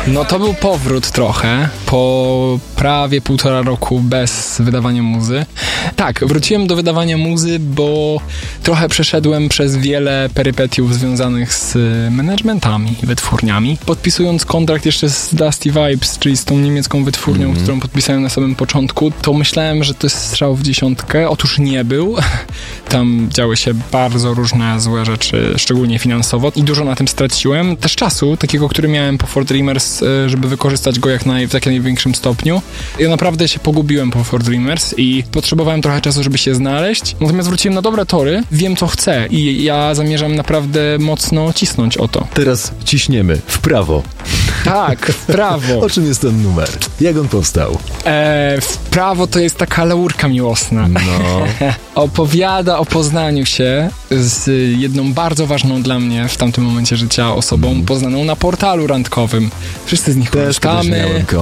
No to był powrót trochę, po prawie 1,5 roku bez wydawania muzy. Tak, wróciłem do wydawania muzy, bo trochę przeszedłem przez wiele perypetiów związanych z managementami, wytwórniami. Podpisując kontrakt jeszcze z Dusty Vibes, czyli z tą niemiecką wytwórnią, którą podpisałem na samym początku, to myślałem, że to jest strzał w dziesiątkę. Otóż nie był. Tam działy się bardzo różne złe rzeczy, szczególnie finansowo, i dużo na tym straciłem. Też czasu, takiego, który miałem po For Dreamers, żeby wykorzystać go w jak największym stopniu. Ja naprawdę się pogubiłem po For Dreamers i potrzebowałem trochę czasu, żeby się znaleźć. Natomiast wróciłem na dobre tory, wiem co chcę i ja zamierzam naprawdę mocno cisnąć o to. Teraz ciśniemy w prawo. Tak, w prawo. O czym jest ten numer? Jak on powstał? W prawo to jest taka laurka miłosna. No. Opowiada o poznaniu się z jedną bardzo ważną dla mnie w tamtym momencie życia osobą poznaną na portalu randkowym. Wszyscy z nich Też kiedyś korzystamy. miałem